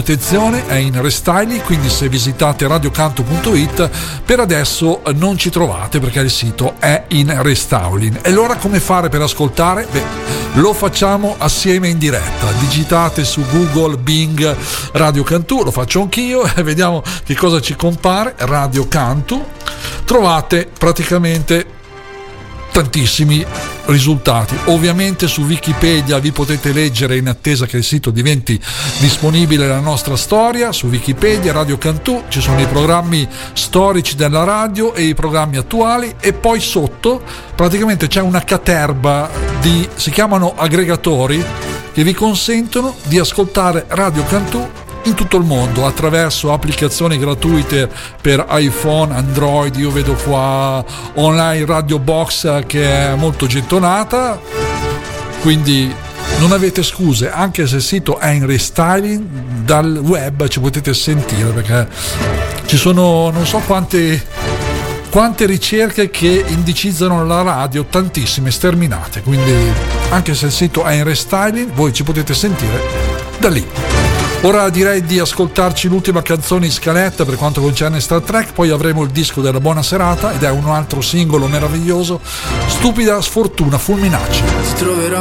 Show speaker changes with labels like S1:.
S1: attenzione, è in restyling, quindi se visitate radiocanto.it per adesso non ci trovate perché il sito è in restyling. E allora come fare per ascoltare? Beh, lo facciamo assieme in diretta. Digitate su Google, Bing, Radio Cantù, lo faccio anch'io e vediamo che cosa ci compare. Radio Cantù, trovate praticamente tantissimi risultati. Ovviamente su Wikipedia vi potete leggere, in attesa che il sito diventi disponibile, la nostra storia. Su Wikipedia, Radio Cantù, ci sono i programmi storici della radio e i programmi attuali, e poi sotto praticamente c'è una caterba di, si chiamano aggregatori, che vi consentono di ascoltare Radio Cantù in tutto il mondo attraverso applicazioni gratuite per iPhone, Android. Io vedo qua Online Radio Box che è molto gettonata, quindi non avete scuse, anche se il sito è in restyling, dal web ci potete sentire, perché ci sono non so quante ricerche che indicizzano la radio, tantissime, sterminate, quindi anche se il sito è in restyling voi ci potete sentire da lì. Ora direi di ascoltarci l'ultima canzone in scaletta per quanto concerne Star Trek, poi avremo il disco della buona serata ed è un altro singolo meraviglioso, Stupida sfortuna fulminaccia.